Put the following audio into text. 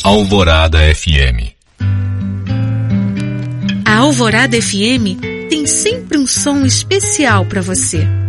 Alvorada FM. A Alvorada FM tem sempre um som especial para você.